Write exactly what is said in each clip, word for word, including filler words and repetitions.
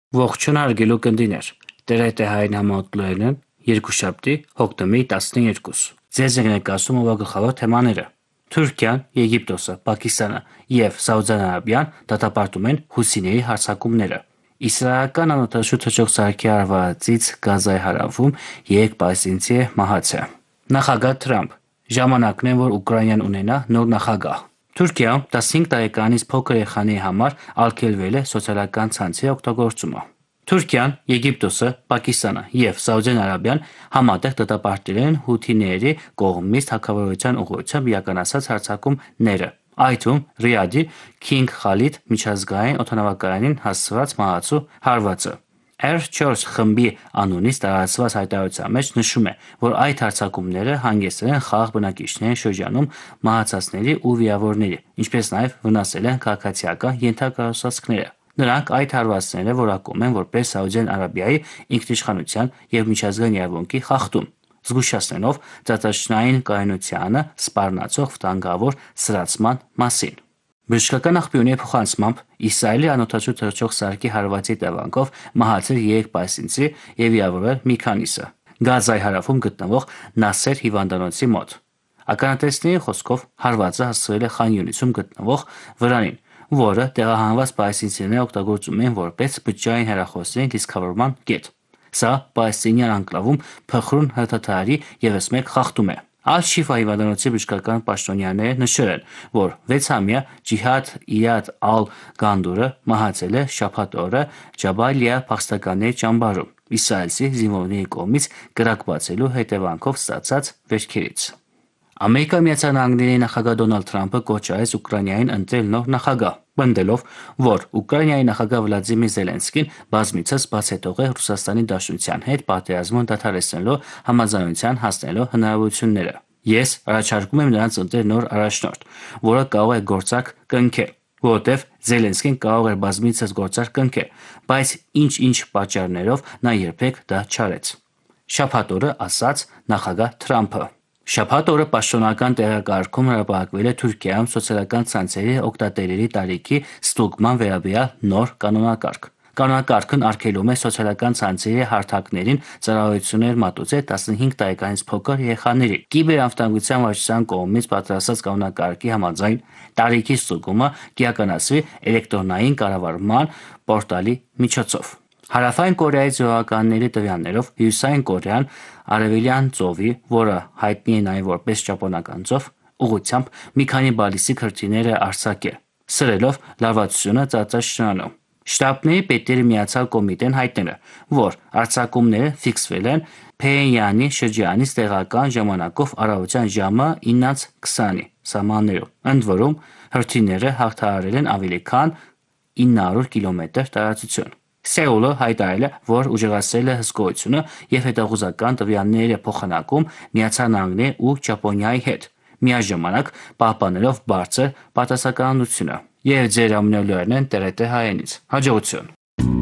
Ողջույն հարգելի կնդիներ, տերետ է հայն համատլոյն են երկուշաբթի հոկտեմբերի տասնյոթ։ Ձեզ ենք ներկայացում ողջախավոր թեմաները։ Թուրքիան, Եգիպտոսը, Պակիստանը եւ Սաուդյան Արաբիան դատապարտում են հուսիների հարձակումները։ Իսրայելական անօթաչու թռչող սարքի հարվածից Գազայի հարավում երեք պալեստինցի է մահացել։ Նախագահ Թրամփ. ժամանակն է, որ Ուկրաինան ունենա նոր նախագահ։ Թուրքիայում տասնհինգ տարեկանից փոքր երեխաների համար արգելվել է սոցիալական ցանցի օգտագործումը։ Թուրքիան, Եգիպտոսը, Պակիստանը եւ Սաուդյան Արաբիան համատեղ դատապարտել են հութիների կողմից թագավորության ուղղությամբ իրականացած հարձակումները, այդ թվում Ռիադի Քինգ Խալիդ միջազգային օդանավակայանին հասցված մահացու հարվածը։ Էր չորս խմբի անունից տարածված հայտարարության մեջ նշում է, որ այդ հարձակումները հանգեցրել են խաղաղ բնակիչների շրջանում մահացածների ու վիրավորների, ինչպես նաև վնասել են քաղաքացիական ենթակառուցվածքները։ Նրանք այդ հարվածները որակում են որպես Սաուդյան Արաբիայի ինքնիշխանության եւ միջազգային իրավունքի խախտում, զգուշացնելով ծածաշնային կայունությանը սպառնացող վտանգավոր սրացման մասին։ Բժշկական աղբյուրների փոխանցմամբ Իսրայելի անօթաչու թռչող սարքի հարվածի հետևանքով մահացել երեք պալեստինցի եւ վիրավորվել մի քանիսը Գազայի հարավում գտնվող Նասեր հիվանդանոցի մոտ։ Ականատեսների խոսքով հարվածը հասցվել է Խան Յունիսում գտնվող վրանին, որը տեղահանված պալեստինցիները օգտագործում են որպես բջջային հեռախոսների դիսկավորման կետ։ Սա պալեստինյան անկլավում փխրուն հրթաթարի ևս մեկ խախտում է։ Ալ-Շիֆա հիվանդանոցի բժշկական պաշտոնյաները նշել են, որ վեցամյա Ջիհադ Իյադ Ալ-Գանդուրը մահացել է շաբաթ օրը Ջաբալիա փախստականների ճամբարում իսրայելցի զինվորների կողմից կրակ բացելու հետևանքով ստացած վերքերից։ Ամերիկայի Միացյալ Նահանգների նախագահ Դոնալդ Թրամփը կոչ արեց Ուկրաինային ընտրել նոր նախագահ, պնդելով, որ Ուկրաինայի նախագահ Վլադիմիր Զելենսկին բազմիցս բացահայտող է Ռուսաստանի Դաշնության հետ պատերազմը դադարեցնելու համաձայնության հասնելու հնարավորությունները։ Ես առաջարկում եմ նրանց ընտրել նոր առաջնորդ, որը կարող է գործարք կնքել, որովհետև Զելենսկին կարող էր բազմիցս գործարք կնքել, բայց ինչ-ինչ պատճառներով նա երբեք դա չարեց։ Շաբաթ օրը ասաց նախագահ Թրամփը։ Շաբաթ օրը պաշտոնական տեղեկարգում հրապարակվել է Թուրքիայում սոցիալական ցանցերի օգտատերերի տարիքի ստուգման վերաբերյալ նոր կանոնակարգ։ Կանոնակարգն արգելում է սոցիալական ցանցերի հարթակներին ծառայություններ մատուցել տասնհինգ տարեկանից փոքր երեխաների։ Կիբերանվտանգության վարչության կողմից պատրաստած կանոնակարգի համաձայն տարիքի ստուգումը կիրականացվի էլեկտրոնային կառավարման պորտալի միջոցով։ Հարավային Կորեայի զորականների տվյալներով Հյուսիսային Կորեան Արևելյան ծովի, որը հայտնի է նաև որպես Ճապոնական ծով, ուղղությամբ մի քանի բալիստիկ հրթիռներ է արձակել, սրելով լարվածությունը ծածաշրջանում։ Շտաբների պետերի միացյալ կոմիտեն հայտնել է, որ արձակումները ֆիքսվել են Փեյանի շրջանից տեղական ժամանակով առավոտյան ժամը ինը քսանի սահմաններում, ընդ որում հրթիռները հաղթահարել են ավելի քան ինը հարյուր կիլոմետր տարածություն։ Սեուլը հայտարարել է, որ ուժեղացրել է հսկողությունը եւ հետախուզական տվյալներ է փոխանակում Միացյալ Նահանգների ու Ճապոնիայի հետ, միաժամանակ պահպանելով բարձր պատասխանատվությունը։ Եվ ձեր ամենօրյա են տերետ է հայերենից։ Հաջողություն։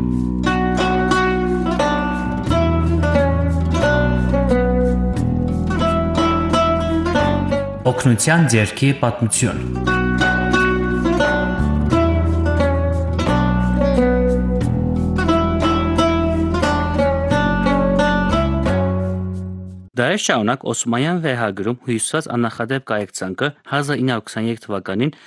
Օգնության ձեռքի պատմություն։ Դարեր շարունակ Օսմանյան վերհագրում հյուսված աննախադեպ կարեկցանքը հազար ինը հարյուր քսաներեք թվականին